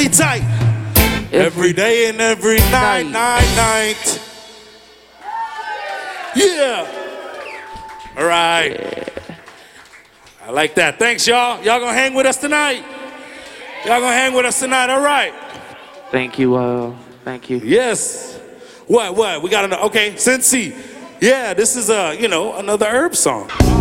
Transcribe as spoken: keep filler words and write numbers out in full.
we tight. Every day and every night, night, night. Yeah. All right. Yeah. I like that. Thanks, y'all. Y'all gonna hang with us tonight? Y'all gonna hang with us tonight? All right. Thank you, uh, thank you. Yes. What, what? We got another, okay, Cincy. Yeah, this is, uh, you know, another herb song.